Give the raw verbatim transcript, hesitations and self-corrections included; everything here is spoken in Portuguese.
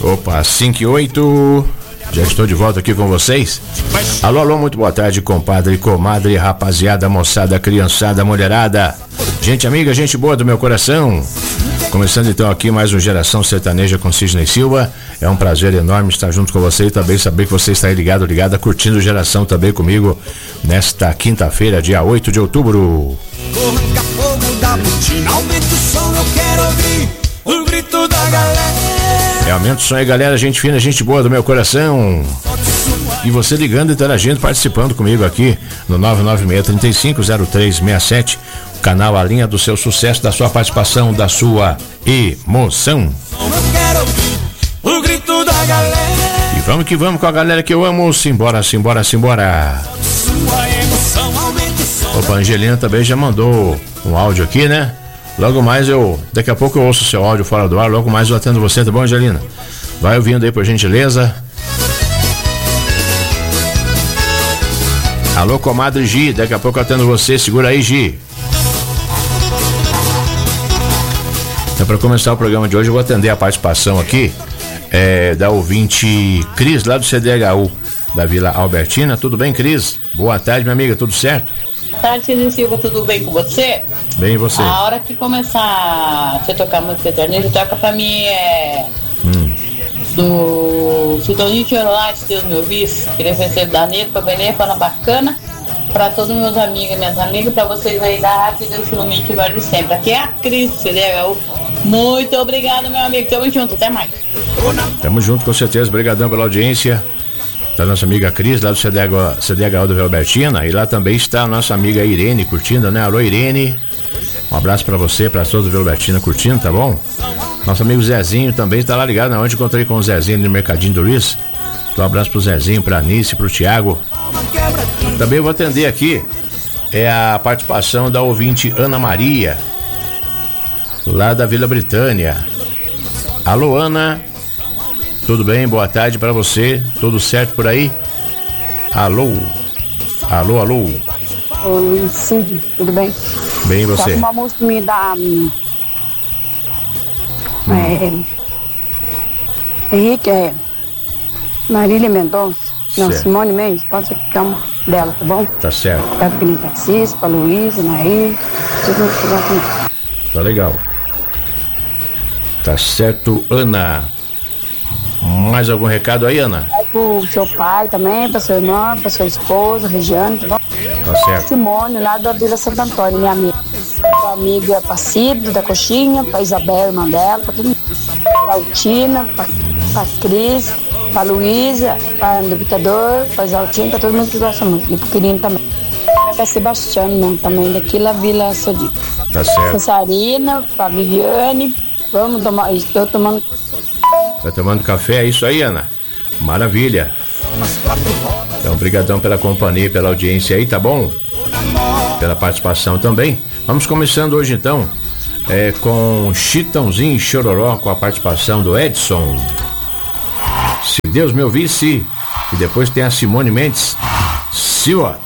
Opa, cinco e oito. Já estou de volta aqui com vocês. Alô, alô, muito boa tarde, compadre, comadre, rapaziada, moçada, criançada, mulherada. Gente amiga, gente boa do meu coração. Começando então aqui mais um Geração Sertaneja com Sidney Silva. É um prazer enorme estar junto com você e também saber que você está aí ligado, ligada, curtindo Geração também comigo nesta quinta-feira, dia oito de outubro. É, aumenta o som aí, galera, gente fina, gente boa do meu coração. E você ligando, interagindo, participando comigo aqui no nove nove seis, três cinco, zero três seis sete, o canal A Linha do seu sucesso, da sua participação, da sua emoção. O grito da galera. E vamos que vamos com a galera que eu amo. Simbora, simbora, simbora. Opa, a Angelina também já mandou um áudio aqui, né? Logo mais eu, daqui a pouco eu ouço o seu áudio fora do ar, logo mais eu atendo você, tá bom, Angelina? Vai ouvindo aí, por gentileza. Alô, comadre Gi, daqui a pouco eu atendo você, segura aí, Gi. Então, para começar o programa de hoje, eu vou atender a participação aqui é, da ouvinte Cris, lá do C D H U, da Vila Albertina. Tudo bem, Cris? Boa tarde, minha amiga, tudo certo? Boa tarde, Sidney Silva, tudo bem com você? Bem, e você? A hora que começar a tocar música sertaneja, toca pra mim é... Hum. Do Sultãozinho Chorolá, se Deus me ouvisse. Queria vencer da Neto, pra Benê, pra Ana Bacana, pra todos meus amigos e minhas amigas, pra vocês aí da Rádio do Filme que vale sempre. Aqui é a Cris, C D H U. Muito obrigado, meu amigo. Tamo junto, até mais. Tamo junto, com certeza. Obrigadão pela audiência da nossa amiga Cris, lá do C D H U, C D H U da Vila Albertina. E lá também está a nossa amiga Irene curtindo, né? Alô, Irene. Um abraço pra você, pra todos do Vila Albertina curtindo, tá bom? Nosso amigo Zezinho também está lá ligado, né? Ontem encontrei com o Zezinho no Mercadinho do Luiz. Um abraço pro Zezinho, pra Anice, pro Thiago. Também vou atender aqui é a participação da ouvinte Ana Maria, lá da Vila Britânia. Alô, Ana. Tudo bem? Boa tarde pra você. Tudo certo por aí? Alô? Alô, alô? Oi, Cid, tudo bem? Bem, e você? Só uma música me dá... Hum. É, Henrique, é Marília Mendonça, não, certo. Simone Mendes, pode ser que uma dela, tá bom? Tá certo. Pra Pequeno Taxista, pra Luísa, Maíra, tudo que vai comigo. Tá legal. Tá certo, Ana. Mais algum recado aí, Ana? Vai pro seu pai também, pra sua irmã, pra sua esposa, Regiane, tá bom? Tá certo. Simone, lá da Vila Santo Antônio, minha amiga. Pra amiga Pacido, da Coxinha, pra Isabel, irmã dela, pra todo mundo. Pra Altina, pra, pra Cris, pra Luísa, pra Dubitador, pra Exaltina, pra todo mundo que gosta muito. E pro Quirino também. Pra Sebastião, não, também daqui da Vila Sodico. Tá certo. Pra Sarina, pra Viviane, vamos tomar, estou tomando. Tá tomando café, é isso aí, Ana? Maravilha. Então, brigadão pela companhia, pela audiência aí, tá bom? Pela participação também. Vamos começando hoje então é, com Chitãozinho e Chororó, com a participação do Edson. Se Deus me ouvisse. E depois tem a Simone Mendes. Siwa.